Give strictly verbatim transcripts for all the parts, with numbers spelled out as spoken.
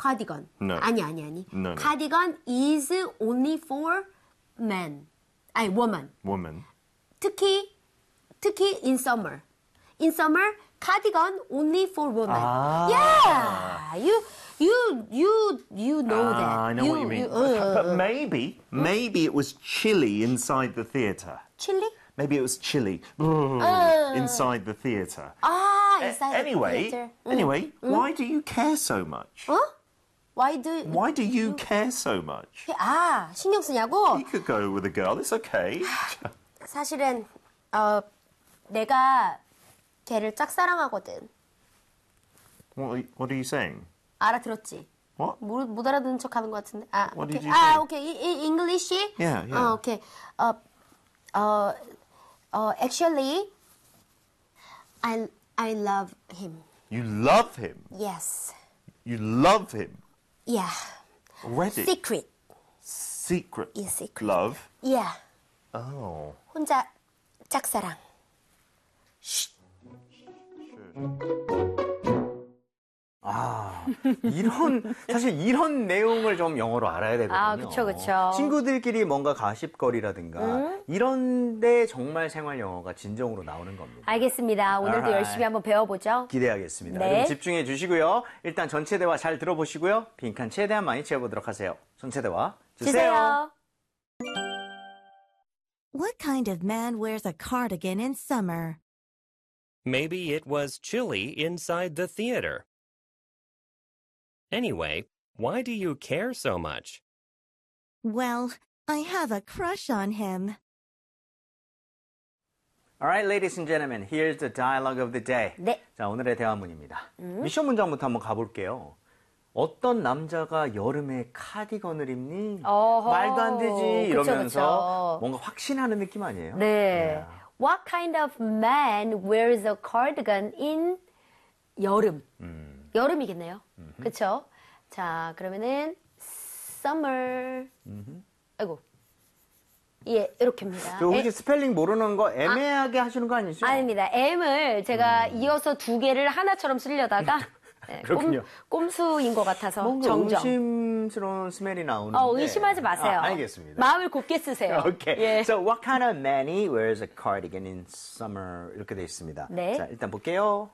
cardigan. No. 아니, 아니, 아니. No, no. cardigan is only for men. 아니, woman. Woman. 특히, 특히 in summer. In summer, cardigan only for women. Ah. Yeah! You, you, you, you know Ah, that. I know you, what you mean. You, uh, But maybe, maybe it was chilly inside the theatre. chili? Maybe it was chilly inside the theatre. Ah, inside Anyway, the theater. Mm. anyway, why do you care so much? 어? Why do Why do you care so much? 아, 신경 쓰냐고? You could go with a girl. It's okay. 사실은 어 내가 걔를 짝사랑하거든. What are, what are you saying? 알아들었지? What? 못, 못 알아듣는 척하는 것 같은데. 아, What 오케이. did you 아, say? 오케이. 이, 이, English? Yeah, yeah. 어, 오케이. 어, 어, 어, actually, I, I love him. You love him. Yes. You love him. Yeah. Already. Secret. Secret. Yeah, secret. Love. Yeah. Oh. 혼자 짝사랑. 아, 이런, 사실 이런 내용을 좀 영어로 알아야 되거든요. 아, 그쵸, 그쵸. 친구들끼리 뭔가 가십거리라든가, 음? 이런데 정말 생활 영어가 진정으로 나오는 겁니다. 알겠습니다. 오늘도 Alright. 열심히 한번 배워보죠. 기대하겠습니다. 네. 여러분 집중해 주시고요. 일단 전체 대화 잘 들어보시고요. 빈칸 최대한 많이 채워보도록 하세요. 전체 대화 주세요. 주세요. What kind of man wears a cardigan in summer? Maybe it was chilly inside the theater. Anyway, why do you care so much? Well, I have a crush on him. Alright, ladies and gentlemen, here's the dialogue of the day. 네. 자, 오늘의 대화문입니다. 미션 문장부터 한번 가볼게요. 어떤 남자가 여름에 카디건을 입니? 어허. 말도 안 되지 그쵸, 이러면서 그쵸. 뭔가 확신하는 느낌 아니에요? 네. What kind of man wears a cardigan in 여름? 음. 여름이겠네요. 그쵸? 자, 그러면은 summer. 아이고. 예, 이렇게입니다. 저 혹시 에, 스펠링 모르는 거 애매하게 하시는 거 아니죠? 아닙니다. M을 제가 이어서 두 개를 하나처럼 쓰려다가 네, 그렇군요. 꼼, 꼼수인 것 같아서 뭔가 정정. 의심스러운 스멜이 나오는데. 어, 의심하지 마세요. 아, 알겠습니다. 마음을 굳게 쓰세요. Okay. 예. So what kind of manny wears a cardigan in summer? 이렇게 돼 있습니다. 네. 자, 일단 볼게요.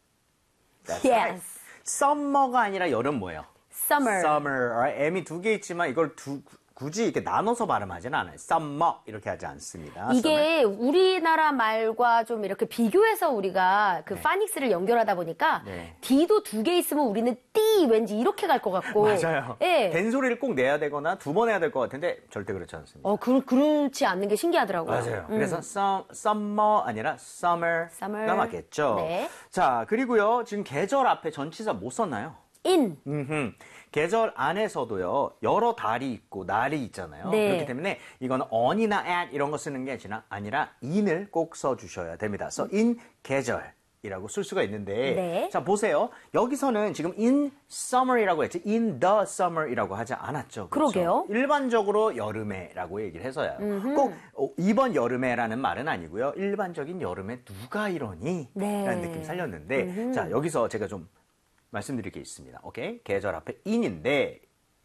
That's Yes. right. summer가 아니라 여름 뭐예요? Summer. Summer. Alright. M이 두 개 있지만 이걸 두, 굳이 이렇게 나눠서 발음하지는 않아요. summer 이렇게 하지 않습니다. 이게 summer. 우리나라 말과 좀 이렇게 비교해서 우리가 그 네. 파닉스를 연결하다 보니까 네. D도 두 개 있으면 우리는 띠 왠지 이렇게 갈 것 같고. 맞아요. 예. 된 소리를 꼭 내야 되거나 두 번 해야 될 것 같은데 절대 그렇지 않습니다. 어, 그, 그렇지 않는 게 신기하더라고요. 맞아요. 음. 그래서 sum, summer 아니라 summer가 Summer. 맞겠죠. 네. 자, 그리고요. 지금 계절 앞에 전치사 못 썼나요? in. 음흠. 계절 안에서도요. 여러 달이 있고 날이 있잖아요. 네. 그렇기 때문에 이거는 on이나 at 이런 거 쓰는 게 아니라 in을 꼭 써주셔야 됩니다. So in 계절이라고 쓸 수가 있는데 네. 자 보세요. 여기서는 지금 in summer이라고 했지 in the summer이라고 하지 않았죠. 그렇죠? 그러게요. 일반적으로 여름에라고 얘기를 해서요. 꼭 어, 이번 여름에라는 말은 아니고요. 일반적인 여름에 누가 이러니? 네. 라는 느낌 살렸는데 자 여기서 제가 좀 말씀드릴 게 있습니다. 오케이? 계절 앞에 in인데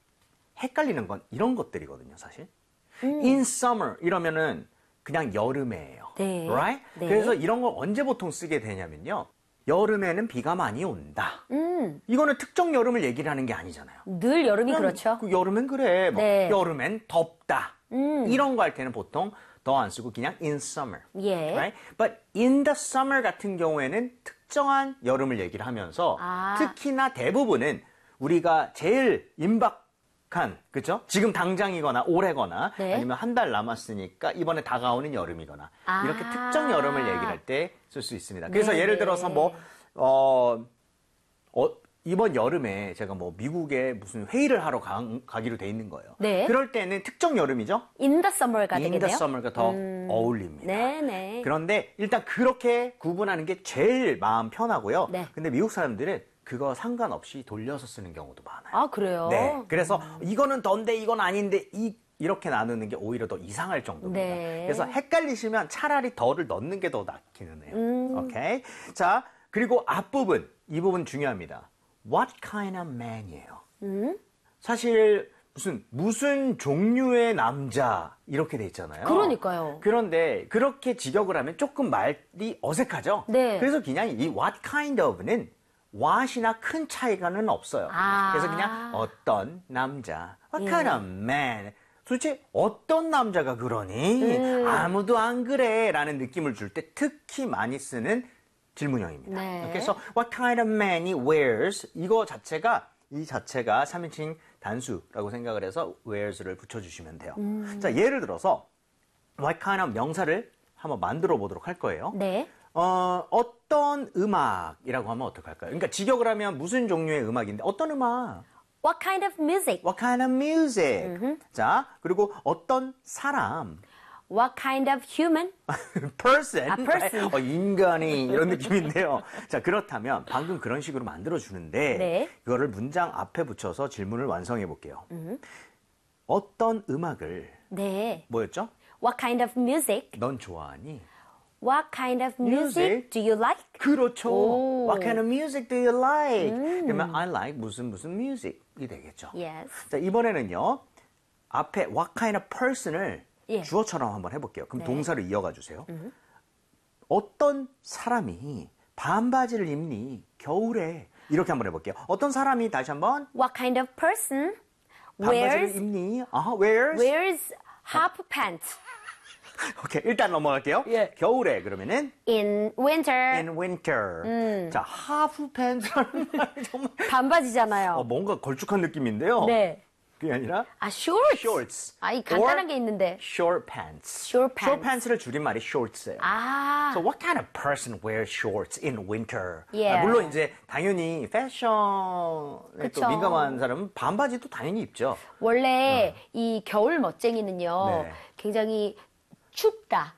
헷갈리는 건 이런 것들이거든요, 사실. 음. in summer 이러면은 그냥 여름에예요. 네. Right? 네. 그래서 이런 걸 언제 보통 쓰게 되냐면요. 여름에는 비가 많이 온다. 음. 이거는 특정 여름을 얘기를 하는 게 아니잖아요. 늘 여름이 그냥 그렇죠. 그 여름엔 그래. 뭐 네. 여름엔 덥다. 음. 이런 거 할 때는 보통 더 안 쓰고 그냥 in summer. 예. Right? But in the summer 같은 경우에는 특정한 여름을 얘기를 하면서 아. 특히나 대부분은 우리가 제일 임박한 그죠? 지금 당장이거나 올해거나 네. 아니면 한 달 남았으니까 이번에 다가오는 여름이거나 아. 이렇게 특정 여름을 얘기할 때 쓸 수 있습니다. 그래서 네, 예를 네. 들어서 뭐 어, 어, 이번 여름에 제가 뭐 미국에 무슨 회의를 하러 가, 가기로 돼 있는 거예요. 네. 그럴 때는 특정 여름이죠. in the summer가 in 되겠네요. the summer가 더 음. 어울립니다. 네네. 그런데 일단 그렇게 구분하는 게 제일 마음 편하고요. 네. 근데 미국 사람들은 그거 상관없이 돌려서 쓰는 경우도 많아요. 아, 그래요? 네. 그래서 이거는 던데 이건 아닌데 이 이렇게 나누는 게 오히려 더 이상할 정도입니다. 네. 그래서 헷갈리시면 차라리 더를 넣는 게 더 낫기는 해요. 음. 오케이. 자, 그리고 앞부분 이 부분 중요합니다. What kind of man이에요. 사실 무슨 무슨 종류의 남자 이렇게 돼 있잖아요. 그러니까요. 그런데 그렇게 직역을 하면 조금 말이 어색하죠. 네. 그래서 그냥 이 what kind of는 what이나 큰 차이가는 없어요. 아. 그래서 그냥 어떤 남자, what kind of man. 도대체 어떤 남자가 그러니? 음. 아무도 안 그래 라는 느낌을 줄 때 특히 많이 쓰는 질문형입니다. 네. 그래서 what kind of man이 wears 이거 자체가 이 자체가 삼인칭 단수라고 생각을 해서 wears를 붙여주시면 돼요. 음. 자, 예를 들어서 what kind of 명사를 한번 만들어 보도록 할 거예요. 네. 어, 어떤 음악이라고 하면 어떡할까요? 그러니까 직역을 하면 무슨 종류의 음악인데 어떤 음악? What kind of music? What kind of music? 자, 그리고 어떤 사람? What kind of human? person. 아, person. 어, 인간이 이런 느낌인데요. 자, 그렇다면 방금 그런 식으로 만들어 주는데 네. 그거를 문장 앞에 붙여서 질문을 완성해 볼게요. 어떤 음악을 네. 뭐였죠? What kind of music? 넌 좋아하니? What kind of music, Music? do you like? 그렇죠. 오. What kind of music do you like? 그러면 I like 무슨 무슨 music이 되겠죠. Yes. 자, 이번에는요. 앞에 what kind of person을 예. 주어처럼 한번 해볼게요. 그럼 네. 동사를 이어가 주세요. 어떤 사람이 반바지를 입니? 겨울에. 이렇게 한번 해볼게요. 어떤 사람이 다시 한번 What kind of person 반바지를 wears 입니? 아하, wears? wears half pants 오케이, 일단 넘어갈게요. 예. 겨울에 그러면은 in winter? in winter. 자, 하프 팬츠라는 말이 정말 반바지잖아요. 어, 뭔가 걸쭉한 느낌인데요. 네. 그게 아니라 아, shorts. shorts. 아이, 간단한 or 게 있는데. short pants. Short pants. short pants를 줄인 말이 shorts예요. 아. So what kind of person wears shorts in winter? 예. 아, 물론 이제 당연히 패션에 그쵸. 또 민감한 사람은 반바지도 당연히 입죠. 원래 이 겨울 멋쟁이는요. 어. 네. 굉장히 춥다.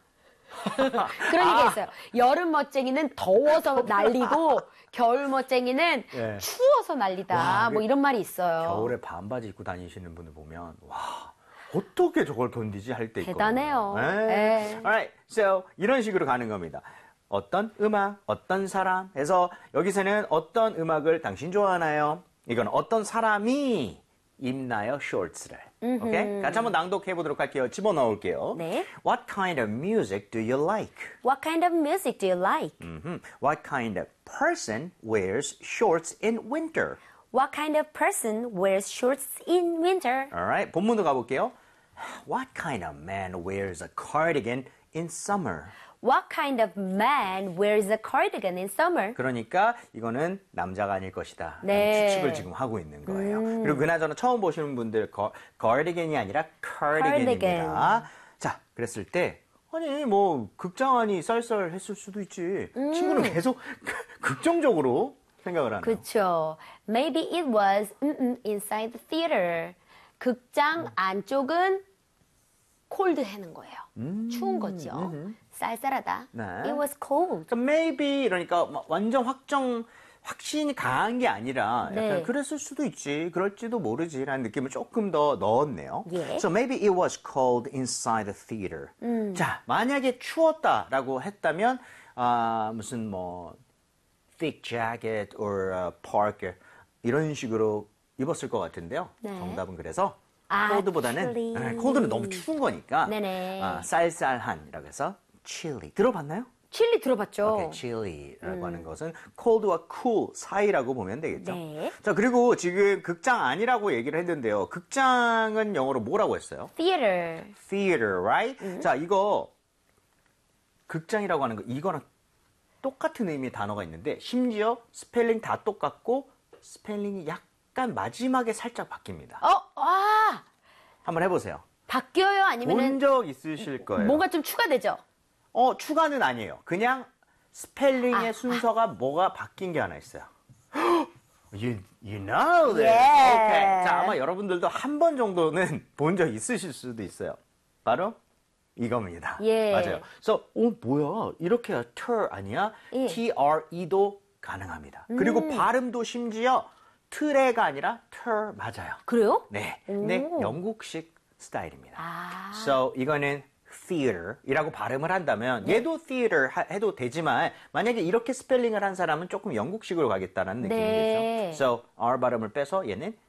그런 얘기가 있어요. 여름 멋쟁이는 더워서 난리고 겨울 멋쟁이는 네. 추워서 난리다. 와, 뭐 이런 말이 있어요. 겨울에 반바지 입고 다니시는 분을 보면 와 어떻게 저걸 견디지 할 때 있거든요. 대단해요. 네. 네. Alright, so 이런 식으로 가는 겁니다. 어떤 음악, 어떤 사람 해서 여기서는 어떤 음악을 당신 좋아하나요? 이건 어떤 사람이 입나요? shorts를. 오케이? 같이 한번 낭독해 보도록 할게요. 집어넣을게요. 네. What kind of music do you like? What kind of music do you like? 음흠. What kind of person wears shorts in winter? What kind of person wears shorts in winter? Alright, 본문도 가볼게요. What kind of man wears a cardigan in summer? What kind of man wears a cardigan in summer? 그러니까 이거는 남자가 아닐 것이다. 라는 네. 추측을 지금 하고 있는 거예요. 그리고 그나저나 처음 보시는 분들 거, cardigan이 아니라 cardigan입니다. cardigan. 자, 그랬을 때 아니 뭐 극장 안이 쌀쌀했을 수도 있지. 친구는 계속 긍정적으로 생각을 하네요. 그쵸. Maybe it was 음, 음, inside the theater. 극장 안쪽은 콜드하는 거예요. 추운 거죠. 쌀쌀하다. 네. It was cold. 그러니까 maybe 이러니까 막 완전 확정 확신이 강한 게 아니라 약간 네. 그랬을 수도 있지, 그럴지도 모르지라는 느낌을 조금 더 넣었네요. 예. So maybe it was cold inside the theater. 자, 만약에 추웠다라고 했다면 아, 무슨 뭐 thick jacket or uh, parka 이런 식으로 입었을 것 같은데요. 네. 정답은 그래서 아, cold보다는 chilly. 네, cold는 너무 추운 거니까 네네. 아, 쌀쌀한이라고 해서 chilly. 들어봤나요? 칠리 들어봤죠? 오케이, chilly라고 하는 것은 cold와 cool 사이라고 보면 되겠죠. 네. 자, 그리고 지금 극장 아니라고 얘기를 했는데요. 극장은 영어로 뭐라고 했어요? Theater. theater, right? 자, 이거 극장이라고 하는 거 이거랑 똑같은 의미의 단어가 있는데 심지어 스펠링 다 똑같고 스펠링이 약간 마지막에 살짝 바뀝니다. 어, 와! 한번 해보세요. 바뀌어요? 아니면은 본 적 있으실 거예요. 뭔가 좀 추가되죠? 어, 추가는 아니에요. 그냥 스펠링의 아, 순서가 뭐가 바뀐 게 하나 있어요. You, you know this. 예. 오케이. 자, 아마 여러분들도 한 번 정도는 본 적 있으실 수도 있어요. 바로 이겁니다. 예. 맞아요. 그래서 어 뭐야? 이렇게 ter 아니야? 예. tre도 가능합니다. 그리고 발음도 심지어 트레가 아니라 ter 맞아요. 그래요? 네. 근데 오. 영국식 스타일입니다. 아. So 이거는 theater이라고 발음을 한다면 얘도 theater 하- 해도 되지만 만약에 이렇게 스펠링을 한 사람은 조금 영국식으로 가겠다는 네. 느낌이겠죠. So R 발음을 빼서 얘는